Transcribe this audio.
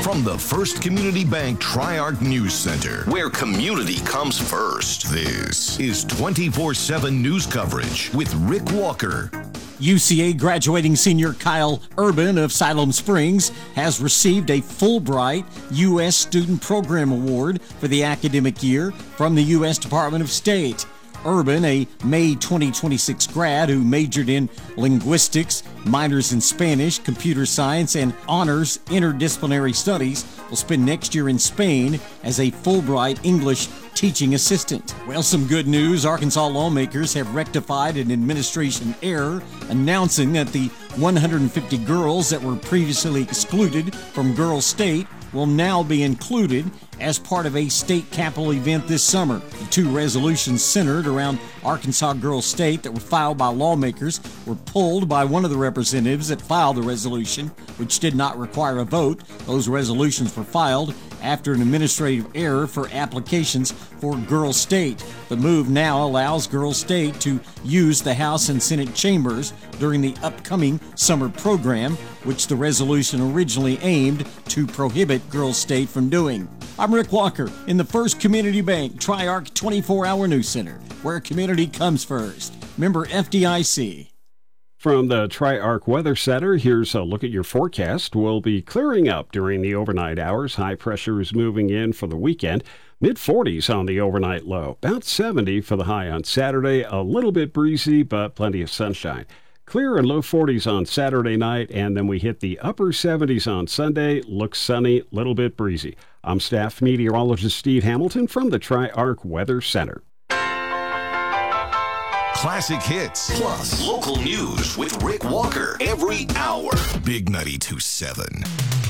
From the First Community Bank Tri-Arc News Center, where community comes first. This is 24/7 news coverage with Rick Walker. UCA graduating senior Kyle Urban of Siloam Springs has received a Fulbright U.S. Student Program Award for the academic year from the U.S. Department of State. Urban, a May 2026 grad who majored in linguistics, minors in Spanish, computer science, and honors interdisciplinary studies, will spend next year in Spain as a Fulbright English teaching assistant. Well, some good news. Arkansas lawmakers have rectified an administration error announcing that the 150 girls that were previously excluded from Girls State will now be included as part of a state capital event this summer. The two resolutions centered around Arkansas Girls State that were filed by lawmakers were pulled by one of the representatives that filed the resolution, which did not require a vote. Those resolutions were filed after an administrative error for applications for Girls State. The move now allows Girls State to use the House and Senate chambers during the upcoming summer program, which the resolution originally aimed to prohibit Girls State from doing. I'm Rick Walker in the First Community Bank Tri-Arc 24-Hour News Center, where community comes first. Member FDIC. From the Tri-Arc Weather Center, here's a look at your forecast. We'll be clearing up during the overnight hours. High pressure is moving in for the weekend. Mid-40s on the overnight low. About 70 for the high on Saturday. A little bit breezy, but plenty of sunshine. Clear and low 40s on Saturday night, and then we hit the upper 70s on Sunday. Looks sunny, little bit breezy. I'm staff meteorologist Steve Hamilton from the Tri-Arc Weather Center. Classic hits plus local news with Rick Walker every hour. Big 92.7.